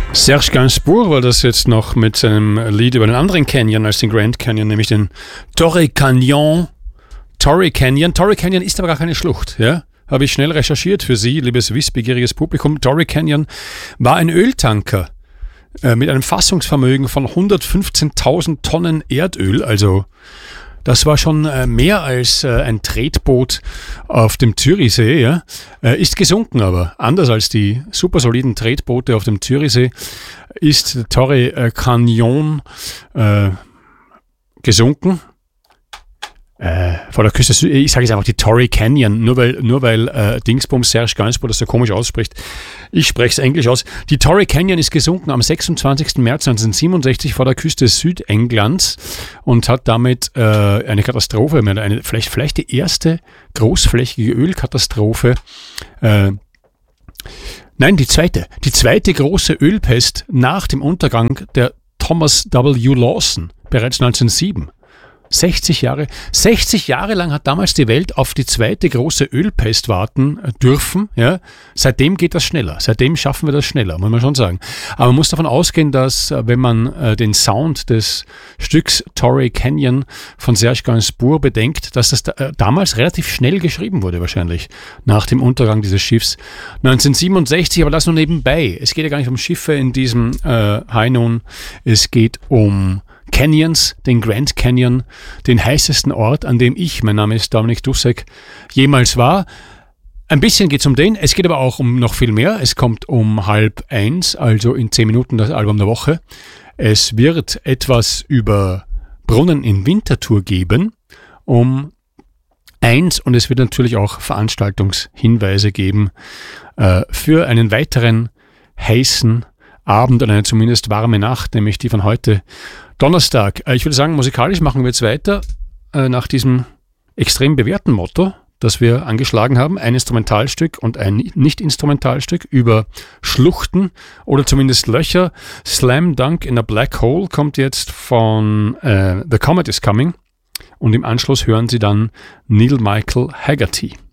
Serge Gainsbourg war das jetzt noch mit seinem Lied über einen anderen Canyon als den Grand Canyon, nämlich den Torrey Canyon. Torrey Canyon ist aber gar keine Schlucht, ja? Habe ich schnell recherchiert für Sie, liebes wissbegieriges Publikum. Torrey Canyon war ein Öltanker mit einem Fassungsvermögen von 115.000 Tonnen Erdöl, also das war schon mehr als ein Tretboot auf dem Zürichsee, ja. Ist gesunken aber. Anders als die super soliden Tretboote auf dem Zürichsee ist der Torrey Canyon gesunken. Vor der Küste, ich sage jetzt einfach die Torrey Canyon, nur weil Dingsbums Serge Gainsbourg das so komisch ausspricht. Ich spreche es englisch aus. Die Torrey Canyon ist gesunken am 26. März 1967 vor der Küste Südenglands und hat damit eine Katastrophe, vielleicht die erste großflächige Ölkatastrophe, die zweite große Ölpest nach dem Untergang der Thomas W. Lawson, bereits 1907. 60 Jahre lang hat damals die Welt auf die zweite große Ölpest warten dürfen. Ja. Seitdem geht das schneller. Seitdem schaffen wir das schneller, muss man schon sagen. Aber man muss davon ausgehen, dass wenn man den Sound des Stücks Torrey Canyon von Serge Gainsbourg bedenkt, dass das damals relativ schnell geschrieben wurde wahrscheinlich, nach dem Untergang dieses Schiffs. 1967, aber das nur nebenbei. Es geht ja gar nicht um Schiffe in diesem High Noon. Es geht um Canyons, den Grand Canyon, den heißesten Ort, an dem ich, mein Name ist Dominik Dussek, jemals war. Ein bisschen geht es um den, es geht aber auch um noch viel mehr. Es kommt um 12:30, also in 10 Minuten das Album der Woche. Es wird etwas über Brunnen in Winterthur geben, um 1, und es wird natürlich auch Veranstaltungshinweise geben für einen weiteren heißen Abend und eine zumindest warme Nacht, nämlich die von heute Donnerstag. Ich würde sagen, musikalisch machen wir jetzt weiter nach diesem extrem bewährten Motto, das wir angeschlagen haben. Ein Instrumentalstück und ein Nicht-Instrumentalstück über Schluchten oder zumindest Löcher. Slam Dunk in a Black Hole kommt jetzt von The Comet is Coming und im Anschluss hören Sie dann Neil Michael Haggerty.